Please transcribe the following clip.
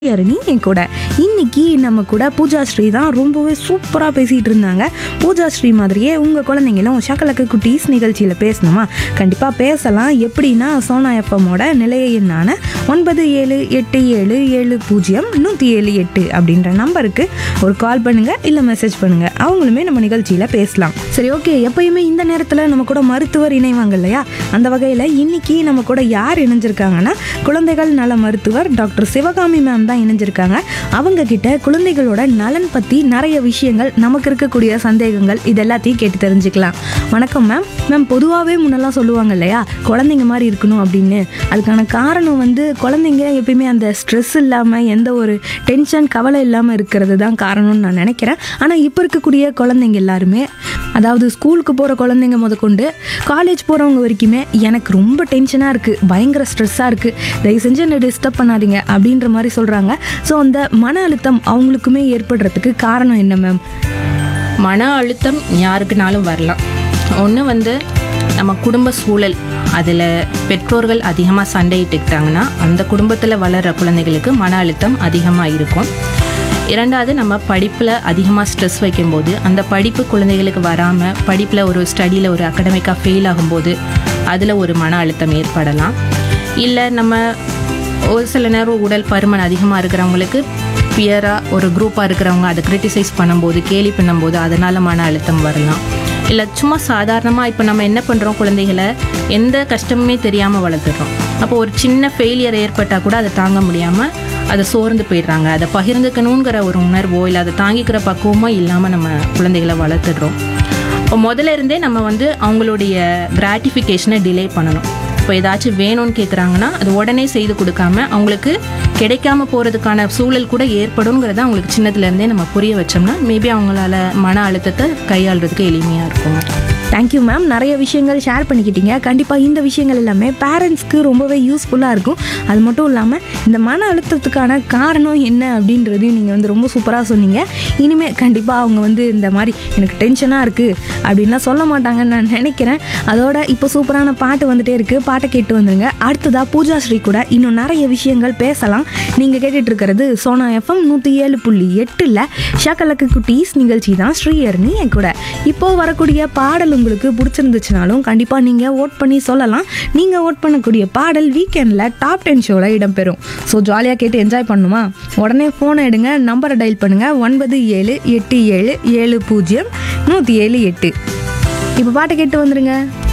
யாருனி என் கூட இன்னைக்கு நம்ம கூட பூஜா ஸ்ரீ தான் ரொம்பவே சூப்பராக பேசிகிட்டு இருந்தாங்க. பூஜா ஸ்ரீ மாதிரியே உங்கள் குழந்தைங்களும் ஷக்கலக்கு குட்டீஸ் நிகழ்ச்சியில் பேசணுமா? கண்டிப்பாக பேசலாம். எப்படின்னா சோனா எஃப்எம்மோட நிலைய எண்ணான 9787700178 அப்படின்ற நம்பருக்கு ஒரு கால் பண்ணுங்கள், இல்லை மெசேஜ் பண்ணுங்கள். அவங்களுமே நம்ம நிகழ்ச்சியில் பேசலாம். சரி, ஓகே. எப்பயுமே இந்த நேரத்தில் நம்ம கூட மருத்துவர் இணைவாங்க இல்லையா? அந்த வகையில் இன்னைக்கு நம்ம கூட யார் இணைஞ்சிருக்காங்கன்னா குழந்தைகள் நல மருத்துவர் டாக்டர் சிவகாமி மேம் தான் இணைஞ்சிருக்காங்க. அவங்க கிட்ட குழந்தைகளோட நலன் பற்றி நிறைய விஷயங்கள், நமக்கு இருக்கக்கூடிய சந்தேகங்கள் இது எல்லாத்தையும் கேட்டு தெரிஞ்சுக்கலாம். வணக்கம் மேம். மேம், பொதுவாகவே முன்னெல்லாம் சொல்லுவாங்க இல்லையா, குழந்தைங்க மாதிரி இருக்கணும் அப்படின்னு. அதுக்கான காரணம் குழந்தைங்க எப்பயுமே அந்த ஸ்ட்ரெஸ் இல்லாமல், எந்த ஒரு டென்ஷன் கவலை இல்லாமல் இருக்கிறது தான் காரணம்னு நான் நினைக்கிறேன். ஆனால் இப்போ இருக்கக்கூடிய குழந்தைங்க எல்லாருமே, அதாவது ஸ்கூலுக்கு போகிற குழந்தைங்க முதற்கொண்டு காலேஜ் போகிறவங்க வரைக்குமே எனக்கு ரொம்ப டென்ஷனாக இருக்குது, பயங்கர ஸ்ட்ரெஸ்ஸாக இருக்குது, தயவு செஞ்சு என்னை டிஸ்டர்ப் பண்ணாதீங்க அப்படின்ற மாதிரி சொல்கிறாங்க. ஸோ அந்த மன அழுத்தம் அவங்களுக்குமே ஏற்படுறதுக்கு காரணம் என்ன மேம்? மன அழுத்தம் யாருக்குனாலும் வரலாம். ஒன்று நம்ம குடும்ப சூழல், அதில் பெற்றோர்கள் அதிகமாக சண்டையிட்டுக்கிட்டாங்கன்னா அந்த குடும்பத்தில் வளர்கிற குழந்தைகளுக்கு மன அழுத்தம் அதிகமாக இருக்கும். இரண்டாவது, நம்ம படிப்பில் அதிகமாக ஸ்ட்ரெஸ் வைக்கும்போது அந்த படிப்பு குழந்தைகளுக்கு வராமல் படிப்பில் ஒரு ஸ்டடியில் ஒரு அகடமிக்காக ஃபெயில் ஆகும்போது அதில் ஒரு மன அழுத்தம் ஏற்படலாம். இல்லை நம்ம ஒரு சில நேரம் உடல் பருமன் அதிகமாக இருக்கிறவங்களுக்கு பியராக ஒரு குரூப்பாக இருக்கிறவங்க அதை கிரிட்டிசைஸ் பண்ணும்போது, கேலி பண்ணும்போது அதனால் மன அழுத்தம் வரலாம். இல்லை சும்மா சாதாரணமாக இப்போ நம்ம என்ன பண்ணுறோம், குழந்தைகளை எந்த கஷ்டமுமே தெரியாமல் வளர்த்துடுறோம். அப்போ ஒரு சின்ன ஃபெயிலியர் ஏற்பட்டால் கூட அதை தாங்க முடியாமல் அதை சோர்ந்து போயிடுறாங்க. அதை பகிர்ந்துக்கணுங்கிற ஒரு உணர்வோ இல்லை அதை தாங்கிக்கிற பக்குவமோ இல்லாமல் நம்ம குழந்தைகளை வளர்த்துடுறோம். இப்போ முதல்ல இருந்தே நம்ம அவங்களுடைய கிராட்டிஃபிகேஷனை டிலே பண்ணணும். இப்போ ஏதாச்சும் வேணும்னு கேட்குறாங்கன்னா அது உடனே செய்து கொடுக்காம அவங்களுக்கு கிடைக்காம போகிறதுக்கான சூழல் கூட ஏற்படுங்கிறத அவங்களுக்கு சின்னதுலேருந்தே நம்ம புரிய வச்சோம்னா மேபி அவங்களால மன அழுத்தத்தை கையாளுறதுக்கு எளிமையாக இருக்குங்க. Thank you ma'am. நிறைய விஷயங்கள் ஷேர் பண்ணிக்கிட்டீங்க. கண்டிப்பாக இந்த விஷயங்கள் எல்லாமே பேரண்ட்ஸ்க்கு ரொம்பவே யூஸ்ஃபுல்லாக இருக்கும். அது மட்டும் இல்லாமல் இந்த மன அழுத்தத்துக்கான காரணம் என்ன அப்படின்றதையும் நீங்கள் ரொம்ப சூப்பராக சொன்னீங்க. இனிமேல் கண்டிப்பாக அவங்க இந்த மாதிரி எனக்கு டென்ஷனாக இருக்குது அப்படின்லாம் சொல்ல மாட்டாங்கன்னு நான் நினைக்கிறேன். அதோட இப்போ சூப்பரான பாட்டு வந்துட்டே இருக்குது. பாட்டை கேட்டு வந்துருங்க. அடுத்ததாக பூஜா ஸ்ரீ கூட இன்னும் நிறைய விஷயங்கள் பேசலாம். நீங்கள் கேட்டுட்டு இருக்கிறது சோனா எஃப்எம் 107.8 ஷக்கலக்கு குட்டீஸ் நிகழ்ச்சி தான். ஸ்ரீயர்னி என் கூட. இப்போது வரக்கூடிய பாடல் உங்களுக்கு பிடிச்சிருந்துச்சுனாலும் கண்டிப்பாக நீங்கள் ஓட் பண்ணி சொல்லலாம். நீங்கள் ஓட் பண்ணக்கூடிய பாடல் வீக்கெண்டில் டாப் 10 ஷோவில் இடம்பெறும். ஸோ ஜாலியாக கேட்டு என்ஜாய் பண்ணுமா? உடனே ஃபோனை எடுங்க, நம்பரை டயல் பண்ணுங்கள் 9787700178. இப்போ பாட்டை கேட்டு வந்துருங்க.